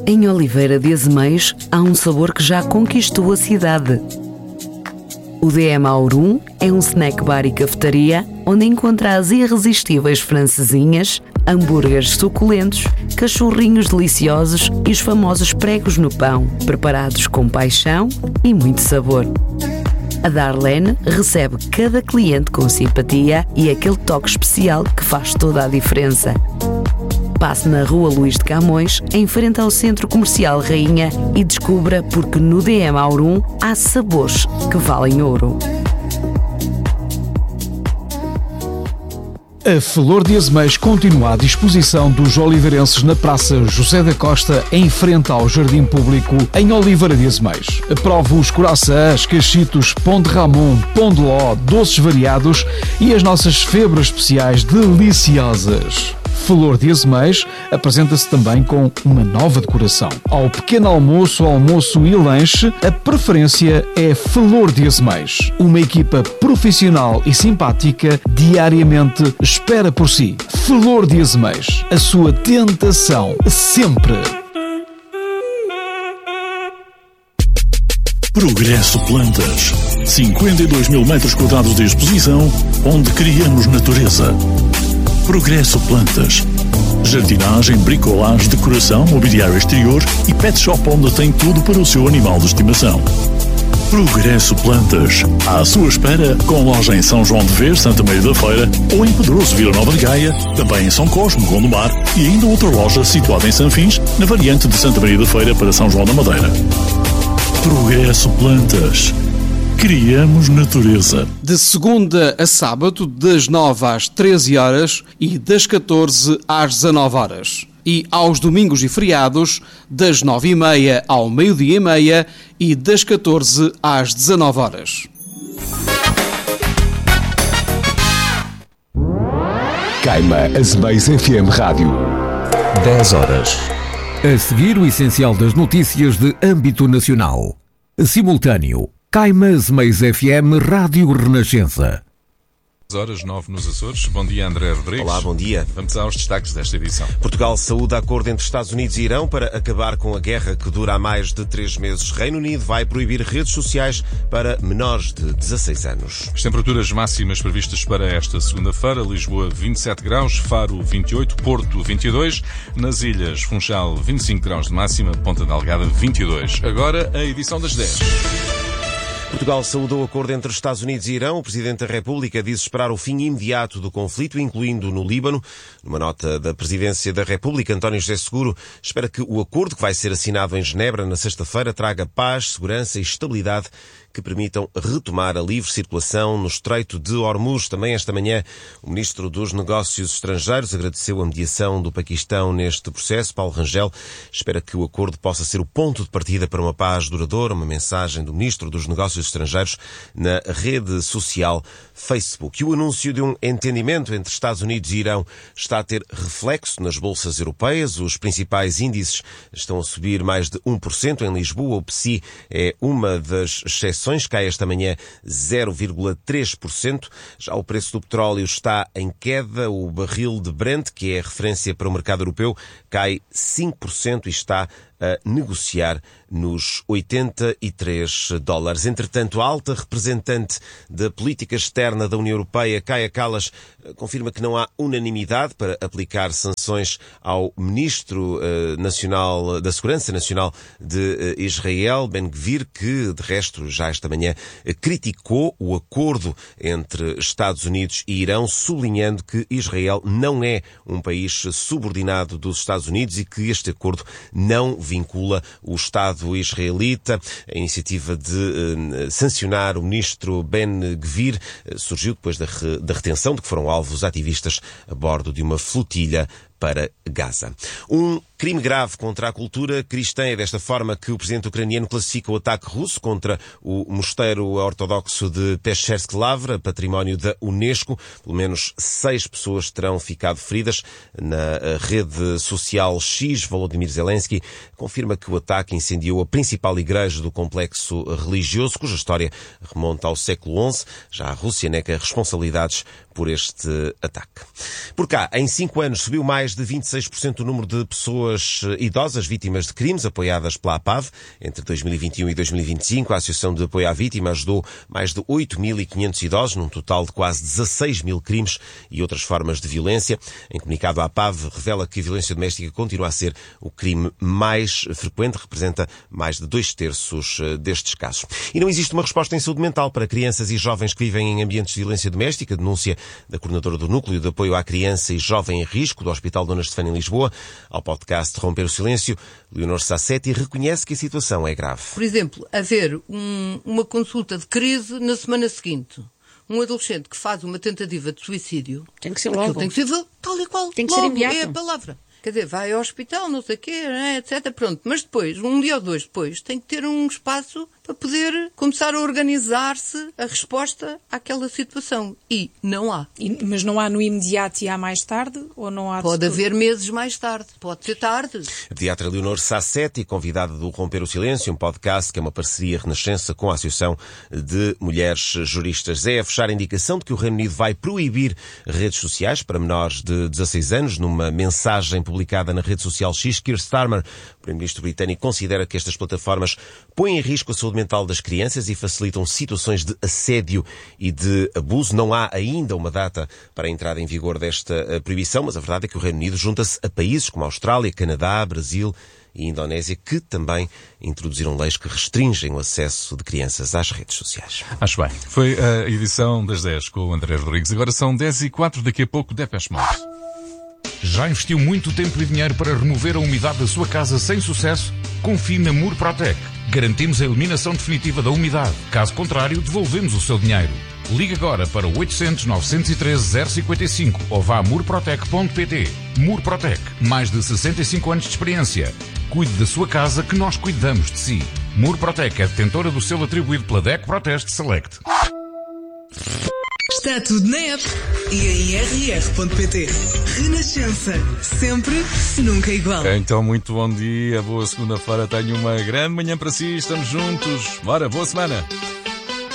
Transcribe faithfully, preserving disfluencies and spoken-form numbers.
Em Oliveira de Azeméis há um sabor que já conquistou a cidade. O D M Aurum é um snack bar e cafetaria onde encontra as irresistíveis francesinhas, hambúrgueres suculentos, cachorrinhos deliciosos e os famosos pregos no pão, preparados com paixão e muito sabor. A Darlene recebe cada cliente com simpatia e aquele toque especial que faz toda a diferença. Passe na Rua Luís de Camões, em frente ao Centro Comercial Rainha, e descubra porque no D M Aurum há sabores que valem ouro. A Flor de Azeméis continua à disposição dos oliveirenses na Praça José da Costa, em frente ao Jardim Público, em Oliveira de Azeméis. Prove os coraçãs, cachitos, pão de ramon, pão de ló, doces variados e as nossas febras especiais deliciosas. Flor de Azeméis apresenta-se também com uma nova decoração. Ao pequeno almoço, almoço e lanche, a preferência é Flor de Azeméis. Uma equipa profissional e simpática diariamente espera por si. Flor de Azeméis, a sua tentação sempre. Progresso Plantas. cinquenta e dois mil metros quadrados de exposição, onde criamos natureza. Progresso Plantas. Jardinagem, bricolagem, decoração, mobiliário exterior e pet shop onde tem tudo para o seu animal de estimação. Progresso Plantas. À sua espera, com loja em São João de Ver, Santa Maria da Feira, ou em Pedroso, Vila Nova de Gaia, também em São Cosme, Gondomar, e ainda outra loja situada em Sanfins, na variante de Santa Maria da Feira para São João da Madeira. Progresso Plantas. Criamos natureza. De segunda a sábado, das nove às treze horas e das catorze às dezanove horas. E aos domingos e feriados, das nove e meia ao meio-dia e meia e das catorze às dezanove horas. Caima Azeméis F M Rádio. dez horas. A seguir, o essencial das notícias de âmbito nacional. Simultâneo. Caima Azeméis F M Rádio Renascença. Horas nove nos Açores. Bom dia, André Rodrigues. Olá, bom dia. Vamos aos destaques desta edição. Portugal saúda acordo entre Estados Unidos e Irão para acabar com a guerra que dura há mais de três meses. Reino Unido vai proibir redes sociais para menores de dezasseis anos. As temperaturas máximas previstas para esta segunda-feira: Lisboa vinte e sete graus, Faro vinte e oito, Porto vinte e dois, nas Ilhas Funchal vinte e cinco graus de máxima, Ponta Delgada vinte e dois. Agora a edição das dez. Portugal saudou o acordo entre Estados Unidos e Irão. O Presidente da República diz esperar o fim imediato do conflito, incluindo no Líbano. Numa nota da Presidência da República, António José Seguro espera que o acordo que vai ser assinado em Genebra na sexta-feira traga paz, segurança e estabilidade que permitam retomar a livre circulação no Estreito de Hormuz. Também esta manhã, o Ministro dos Negócios Estrangeiros agradeceu a mediação do Paquistão neste processo. Paulo Rangel espera que o acordo possa ser o ponto de partida para uma paz duradoura. Uma mensagem do Ministro dos Negócios Estrangeiros na rede social Facebook. E o anúncio de um entendimento entre Estados Unidos e Irão está a ter reflexo nas bolsas europeias. Os principais índices estão a subir mais de um por cento. Em Lisboa, o P S I é uma das exceções, cai esta manhã zero vírgula três por cento. Já o preço do petróleo está em queda. O barril de Brent, que é a referência para o mercado europeu, cai cinco por cento e está a negociar nos oitenta e três dólares. Entretanto, a alta representante da política externa da União Europeia, Kaja Kallas, confirma que não há unanimidade para aplicar sanções ao Ministro uh, Nacional da Segurança Nacional de uh, Israel, Ben Gvir, que, de resto, já esta manhã uh, criticou o acordo entre Estados Unidos e Irão, sublinhando que Israel não é um país subordinado dos Estados Unidos e que este acordo não vincula o Estado israelita. A iniciativa de uh, sancionar o ministro Ben Gvir uh, surgiu depois da, re, da retenção de que foram alvos ativistas a bordo de uma flotilha para Gaza. Um crime grave contra a cultura cristã. É desta forma que o presidente ucraniano classifica o ataque russo contra o mosteiro ortodoxo de Peschersk Lavra, património da Unesco. Pelo menos seis pessoas terão ficado feridas. Na rede social X, Volodymyr Zelensky confirma que o ataque incendiou a principal igreja do complexo religioso, cuja história remonta ao século onze. Já a Rússia nega responsabilidades por este ataque. Por cá, em cinco anos, subiu mais de vinte e seis por cento o número de pessoas idosas vítimas de crimes apoiadas pela APAV. Entre dois mil e vinte e um e dois mil e vinte e cinco, a Associação de Apoio à Vítima ajudou mais de oito mil e quinhentos idosos, num total de quase dezasseis mil crimes e outras formas de violência. Em comunicado, a APAV revela que a violência doméstica continua a ser o crime mais frequente, representa mais de dois terços destes casos. E não existe uma resposta em saúde mental para crianças e jovens que vivem em ambientes de violência doméstica, denúncia da coordenadora do Núcleo de Apoio à Criança e Jovem em Risco do Hospital Dona Estefânia em Lisboa. Ao podcast Romper o Silêncio, Leonor Sassetti reconhece que a situação é grave. Por exemplo, haver um, uma consulta de crise na semana seguinte. Um adolescente que faz uma tentativa de suicídio, tem que ser logo. Tem que ser tal e qual. Tem que logo, ser imediato. É a palavra. Quer dizer, vai ao hospital, não sei o quê, etcétera. Pronto. Mas depois, um dia ou dois depois, tem que ter um espaço para poder começar a organizar-se a resposta àquela situação. E não há. E, mas não há no imediato e há mais tarde? Ou não há? Pode haver meses mais tarde. Pode ser tarde. A pediatra Leonor Sassetti, convidada do Romper o Silêncio, um podcast que é uma parceria Renascença com a Associação de Mulheres Juristas. É a fechar a indicação de que o Reino Unido vai proibir redes sociais para menores de dezasseis anos. Numa mensagem publicada na rede social X, Keir Starmer, o primeiro-ministro britânico, considera que estas plataformas põem em risco a saúde mental das crianças e facilitam situações de assédio e de abuso. Não há ainda uma data para a entrada em vigor desta proibição, mas a verdade é que o Reino Unido junta-se a países como a Austrália, Canadá, Brasil e Indonésia, que também introduziram leis que restringem o acesso de crianças às redes sociais. Acho bem. Foi a edição das dez com o André Rodrigues. Agora são dez e quatro, daqui a pouco Depeche Mode. Já investiu muito tempo e dinheiro para remover a umidade da sua casa sem sucesso? Confie na Murprotec. Garantimos a eliminação definitiva da umidade. Caso contrário, devolvemos o seu dinheiro. Ligue agora para o oitocentos, novecentos e treze, zero cinquenta e cinco ou vá a murprotec ponto pt. Murprotec. Mais de sessenta e cinco anos de experiência. Cuide da sua casa que nós cuidamos de si. Murprotec é detentora do selo atribuído pela D E C Proteste Select. Está tudo na app e em r r ponto p t. Renascença. Sempre, nunca igual. Então, muito bom dia, boa segunda-feira. Tenho uma grande manhã para si. Estamos juntos. Bora, boa semana.